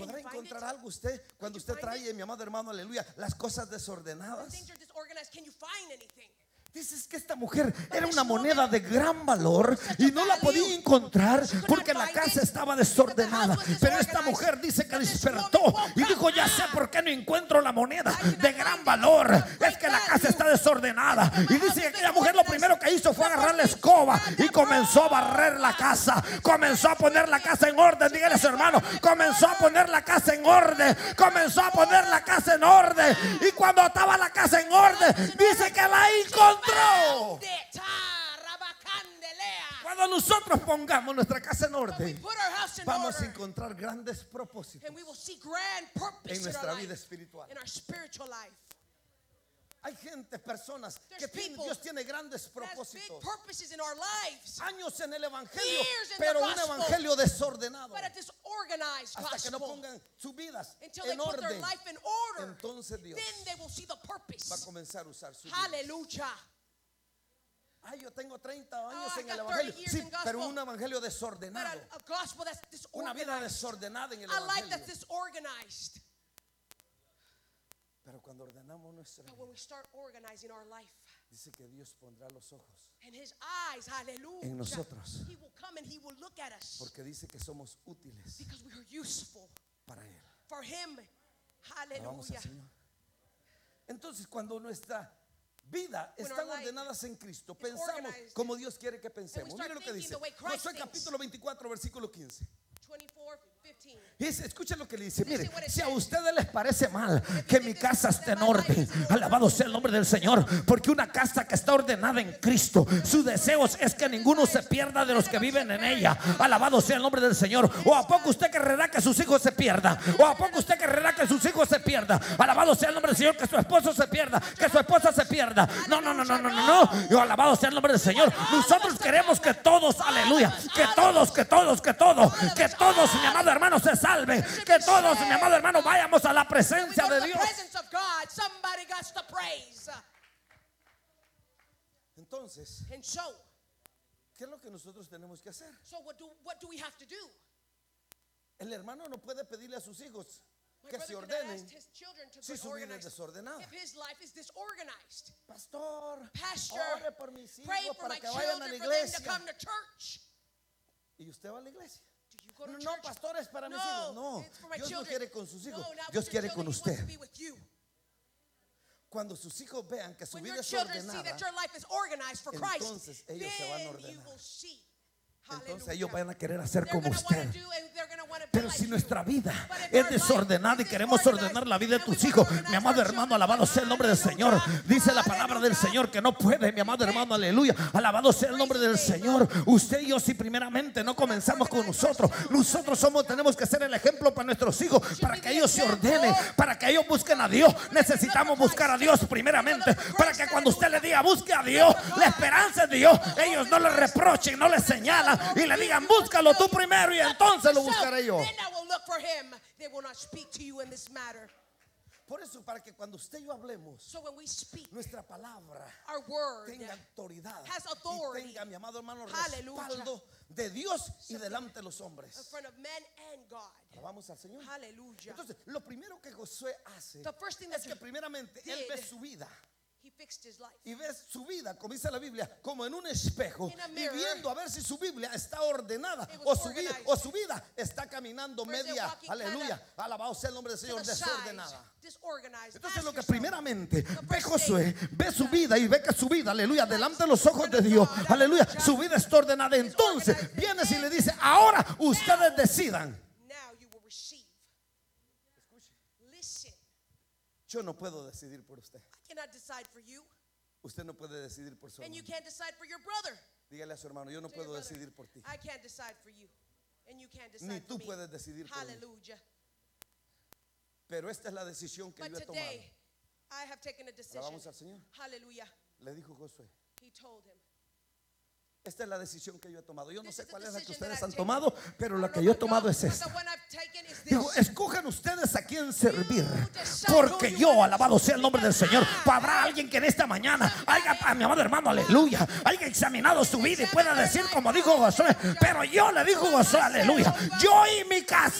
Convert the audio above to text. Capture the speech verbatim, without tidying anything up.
¿Podrá encontrar algo usted cuando usted trae, mi amado hermano, aleluya, las cosas desordenadas? Dices que esta mujer era una moneda de gran valor y no la podía encontrar porque la casa estaba desordenada. Pero esta mujer dice que despertó y dijo: ya sé por qué no encuentro la moneda de gran valor. Es que la casa está desordenada. Y dice que aquella mujer lo primero que hizo fue agarrar la escoba y comenzó a barrer la casa. Comenzó a poner la casa en orden. Dígale a su hermano: comenzó a poner la casa en orden. Comenzó a poner la casa en orden. Y cuando estaba la casa en orden, dice que la encontró. Cuando nosotros pongamos nuestra casa en orden, vamos a encontrar grandes propósitos en nuestra vida espiritual. Hay gente, personas que tienen, Dios tiene grandes propósitos, años en el evangelio, pero un evangelio desordenado. Hasta que no pongan sus vidas en orden, entonces Dios va a comenzar a usar su vida. Ay, yo tengo treinta años Oh, en el evangelio. years Sí, in gospel. pero un evangelio desordenado. But a, a gospel that's Una vida disorganized. desordenada en el A life that's evangelio. disorganized. Pero cuando ordenamos nuestra But vida, when we start organizing our life, dice que Dios pondrá los ojos and His eyes, hallelujah, en nosotros, He will come and He will look at us porque dice que somos útiles because we are useful para Él. for Him. Alabamos Hallelujah. al Señor. Entonces, cuando nuestra vida When están our life ordenadas en Cristo, is pensamos organized, como Dios quiere que pensemos. and we start Mire lo que thinking dice the way Christ Josué thinks. capítulo veinticuatro, versículo quince. twenty-four fifteen. Dice, escuchen lo que le dice. Mire, Listen what it si a says. ustedes les parece mal que mi casa esté en orden, alabado sea el nombre del Señor, porque una casa que está ordenada en Cristo, su deseo es que ninguno se pierda de los que viven en ella. Alabado sea el nombre del Señor. ¿O a poco usted querrá que sus hijos se pierdan? ¿O a poco usted querrá que sus hijos se pierdan? Alabado sea el nombre del Señor. Que su esposo se pierda, que su esposa se pierda. No, no, no, no, no, no, no. Yo, alabado sea el nombre del Señor. Nosotros queremos que todos, aleluya, que todos, que todos, que todos, que todos, mi amado hermano, se salven. Que todos, mi amado hermano, vayamos a la presencia de Dios. Entonces, And so, ¿qué es lo que nosotros tenemos que hacer? so what do what do we have to do? El hermano no puede pedirle a sus hijos My que brother se cannot ordenen ask his children to si be su vida es organized desordenada. if his life is disorganized. Pastor, Pastor, ore por mis pray hijos for para my que vayan a children la for them to iglesia. come to church. ¿Y usted va a la iglesia? Do you go to No, church? pastor, es para mis No, hijos. No, it's for my Dios no children. quiere con sus hijos. No, not Dios with your quiere children. con He wants usted. to be with you. Cuando sus hijos vean que su When vida your es children see ordenada, that your life is organized for Christ, entonces ellos se van a then you ordenar. will see. entonces Hallelujah. ellos van a querer hacer They're como gonna usted. wanna do and they're gonna wanna be Pero like si you. nuestra vida But if es our life desordenada y is queremos disorganized ordenar la vida de and we tus wanna hijos, organize mi amado our hermano, children, alabado sea el nombre del Señor. hallelujah, Dice la palabra del hallelujah. Señor que no puede, mi amado hermano, aleluya. Alabado sea el nombre del Señor. Usted y yo, si primeramente no comenzamos con nosotros, nosotros somos, tenemos que ser el ejemplo para nuestros hijos, para que ellos se ordenen, para que ellos busquen a Dios. Necesitamos buscar a Dios primeramente, para que cuando usted le diga busque a Dios, la esperanza es Dios, ellos no le reprochen, no le señalan y le digan búscalo tú primero y entonces lo buscaré yo. Then I will look for him. They will not speak to you in this matter. Por eso, para que cuando usted y yo hablemos, So when we speak, nuestra palabra our word tenga autoridad has y authority. tenga, mi amado hermano, Hallelujah. respaldo de Dios y delante de los in hombres. front of men and God. Alabamos al Señor. Hallelujah. Entonces, lo primero que Josué hace The first thing that es que primeramente él did, ve su vida He fixed his life. y ve su vida, como dice la Biblia, como en un espejo In a y mirror. viendo a ver si su Biblia está ordenada It o was su, vida, organized. o su vida está caminando Or is it media, walking aleluya, kinda alabado sea el nombre del To Señor, the side, desordenada. disorganized. Entonces Ask lo que yourself, primeramente The ve first Josué, thing, ve su vida y ve que su vida, aleluya, delante de los ojos de Dios, aleluya, su vida está ordenada. Entonces vienes y le dice, ahora ustedes decidan. now you will receive. Listen, Yo no puedo decidir por usted. I cannot decide for you, Usted no puede decidir por su and you hermano. can't decide for your brother. Dígale a su hermano, yo no Tell your puedo brother, decidir por ti. I can't decide for you, and you can't decide Ni for tú me. puedes decidir por mí. Hallelujah. Pero esta es la decisión que But yo he tomado. today, I have taken a decision. Alabamos al Señor. Hallelujah. Le dijo Josué, He told him. esta es la decisión que yo he tomado. Yo no This sé is the cuál es la que decision that ustedes I've han taken. tomado, pero I la don't que know yo he about tomado y'all, es but esta. the one I've taken is Dijo, this. escojan ustedes a quién servir, decide porque who you yo, want to alabado sea el nombre del Señor, serve. pues habrá alguien que en esta mañana haya, a mi amado hermano, aleluya, haya examinado su vida y pueda decir como dijo Josué, pero yo le dijo Josué, aleluya, yo y mi casa